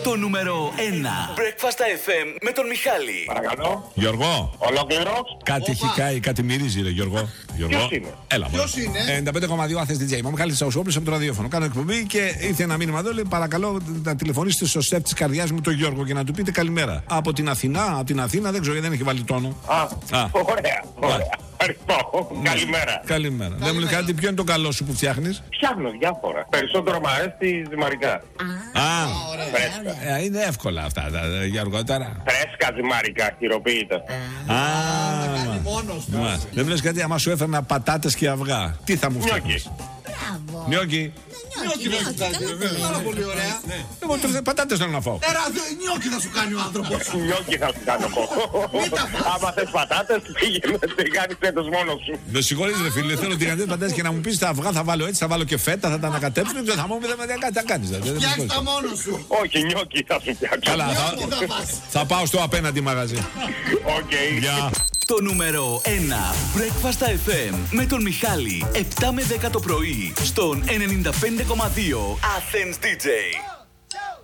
Το νούμερο 1 Breakfast FM με τον Μιχάλη. Παρακαλώ. Γιώργο. Ολόκληρος. Κάτι έχει καεί, κάτι μυρίζει, ρε Γιώργο. Ποιος είναι? Έλα, Ποιος είναι? 95,2 Άθες DJ. Είμαι ο Μιχάλης Σαουσόπουλος από το ραδιόφωνο. Κάνω εκπομπή και ήρθε ένα μήνυμα εδώ. Λέει: παρακαλώ να τηλεφωνήσετε στο σεφ της καρδιάς μου, τον Γιώργο, και να του πείτε καλημέρα. Από την Αθηνά, δεν ξέρω γιατί δεν έχει βάλει τόνο. Ωραία. Ευχαριστώ. Καλημέρα. Καλημέρα. Δεν μου λέει κάτι, ποιο είναι το καλό σου που φτιάχνεις? Φτιάχνω διάφορα. Περισσότερο μου αρέσει ζυμαρικά. Φρέσκα. Είναι εύκολα αυτά για αργότερα. Φρέσκα ζυμαρικά, χειροποίητα. Μόνος του. Δεν μου λες κάτι, άμα σου έφερνα πατάτες και αυγά, τι θα μου φτιάχνεις? Μπράβο. Νιόκι. Νιόκι θα σου κάνει, πάρα πολύ ωραία. Εγώ πατάτες θέλω να φάω. Νιόκι θα σου κάνει ο άνθρωπος. Νιόκι θα σου κάνω εγώ. Άμα θες πατάτες, πήγαινε τηγάνι φέτος μόνος σου. Με συγχωρείς ρε φίλε, θέλω τηγανιτές πατάτες και να μου πεις τα αυγά θα βάλω έτσι, θα βάλω και φέτα, θα τα ανακατέψω και θα μου πεις τι θα κάνεις. Φτιάξ' τα μόνος σου. Όχι, νιόκι θα σου φτιάξω. Καλά, θα πάω στο απέναντι μαγαζί. Οκ. Το νούμερο 1 Breakfast FM με τον Μιχάλη. 7 με 10 το πρωί στον 95,2 Athens DJ.